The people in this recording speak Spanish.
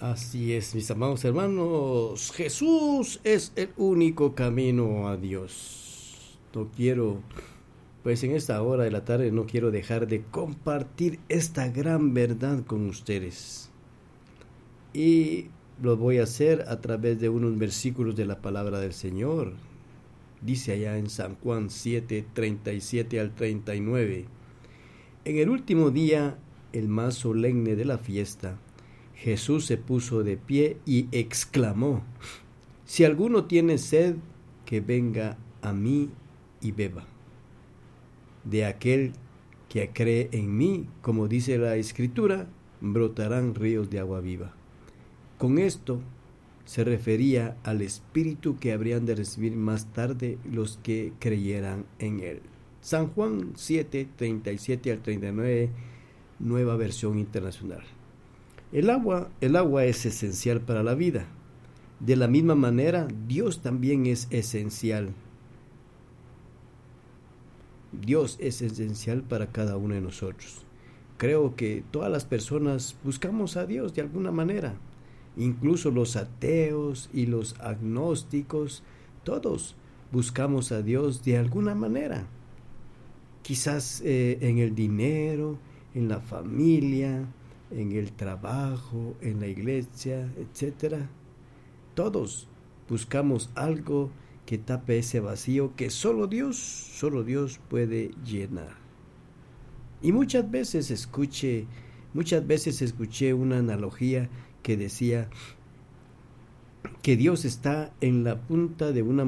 Así es, mis amados hermanos, Jesús es el único camino a Dios. No quiero, pues en esta hora de la tarde no quiero dejar de compartir esta gran verdad con ustedes. Y lo voy a hacer a través de unos versículos de la palabra del Señor. Dice allá en San Juan 7, 37 al 39. En el último día, el más solemne de la fiesta, Jesús se puso de pie y exclamó: si alguno tiene sed, que venga a mí y beba. De aquel que cree en mí, como dice la Escritura, brotarán ríos de agua viva. Con esto se refería al Espíritu que habrían de recibir más tarde los que creyeran en él. San Juan 7, 37 al 39, Nueva Versión Internacional. El agua es esencial para la vida. De la misma manera, Dios también es esencial. Dios es esencial para cada uno de nosotros. Creo que todas las personas buscamos a Dios de alguna manera. Incluso los ateos y los agnósticos, todos buscamos a Dios de alguna manera. Quizás en el dinero, en la familia, en el trabajo, en la iglesia, etc. Todos buscamos algo que tape ese vacío que solo Dios puede llenar. Y muchas veces escuché una analogía que decía que Dios está en la punta de una